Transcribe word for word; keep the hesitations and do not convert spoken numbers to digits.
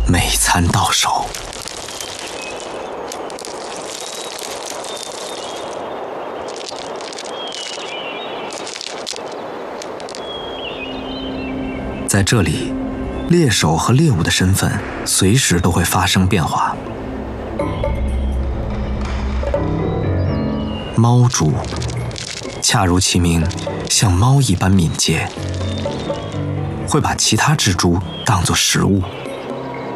每餐到手。在这里，猎手和猎物的身份随时都会发生变化。猫蛛，恰如其名，像猫一般敏捷，会把其他蜘蛛当作食物。